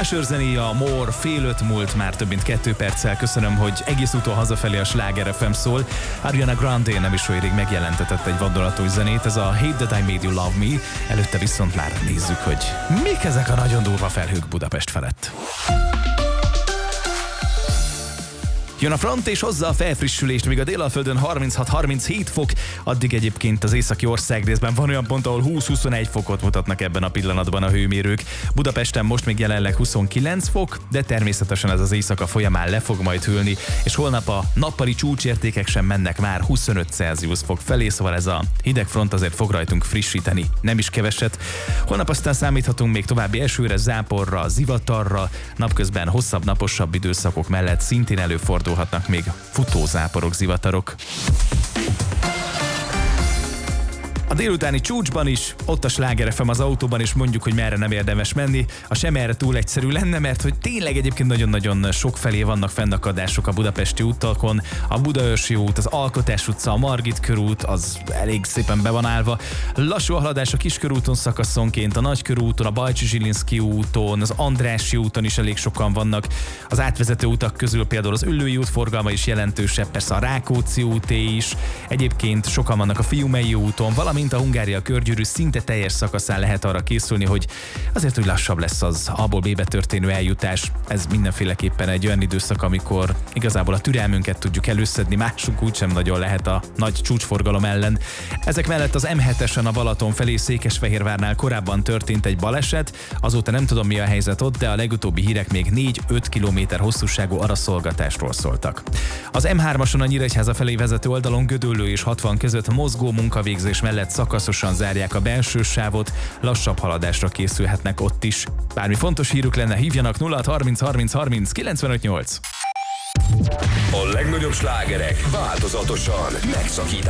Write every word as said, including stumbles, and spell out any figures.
Usher zenéje, a More, fél öt múlt már több mint kettő perccel. Köszönöm, hogy egész úton hazafelé a Sláger ef em szól. Ariana Grande nem is olyan rég megjelentetett egy vadonatúj zenét, ez a Hate That I Made You Love Me. Előtte viszont már nézzük, hogy mik ezek a nagyon durva felhők Budapest felett. Jön a front és hozza a felfrissülést, míg a Délalföldön harminchat harminchét fok, addig egyébként az északi országrészben van olyan pont, ahol húsz-huszonegy fokot mutatnak ebben a pillanatban a hőmérők. Budapesten most még jelenleg huszonkilenc fok, de természetesen ez az éjszaka folyamán le fog majd hűlni, és holnap a nappali csúcsértékek sem mennek már huszonöt Celsius fok felé, szóval ez a hideg front azért fog rajtunk frissíteni, nem is keveset. Holnap aztán számíthatunk még további esőre, záporra, zivatarra, napközben hosszabb, naposabb időszakok mellett szintén előfordul még futózáporok, zivatarok. A délutáni csúcsban is, ott a Sláger ef em az autóban is mondjuk, hogy merre nem érdemes menni. A sem erre túl egyszerű lenne, mert hogy tényleg egyébként nagyon-nagyon sok felé vannak fennakadások a budapesti utakon. A Budaörsi út, az Alkotás utca, a Margit körút, az elég szépen be van állva. Lassú a haladás a Kiskörúton szakaszonként, a Nagykörúton, a Bajcsy-Zsilinszky úton, az Andrássy úton is elég sokan vannak. Az átvezető utak közül például az Üllői út forgalma is jelentősebb, persze a Rákóczi úté is. Egyébként sokan vannak a Fiumei úton, valamint a Hungária körgyűrű szinte teljes szakaszán lehet arra készülni, hogy azért úgy lassabb lesz az A-ból B-be történő eljutás. Ez mindenféleképpen egy olyan időszak, amikor igazából a türelmünket tudjuk előszedni, másunk úgysem nagyon lehet a nagy csúcsforgalom ellen. Ezek mellett az em hetesen a Balaton felé Székesfehérvárnál korábban történt egy baleset, azóta nem tudom mi a helyzet ott, de a legutóbbi hírek még négy-öt kilométer hosszúságú araszolgatásról szóltak. Az em hármason a Nyíregyháza felé vezető oldalon Gödöllő és hatvan között mozgó munkavégzés mellett szakaszosan zárják a belső sávot, lassabb haladásra készülhetnek ott is. Bármi fontos hírük lenne, hívjanak nulla hat harminc harminc harminc kilencvenöt nyolc. A legnagyobb slágerek változatosan megszakítás